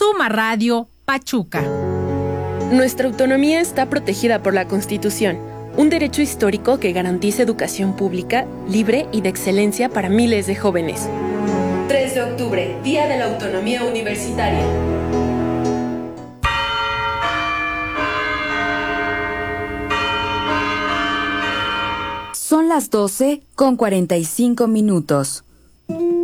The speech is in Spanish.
Suma Radio, Pachuca. Nuestra autonomía está protegida por la Constitución, un derecho histórico que garantiza educación pública, libre y de excelencia para miles de jóvenes. 3 de octubre, Día de la Autonomía Universitaria. Son las 12:45.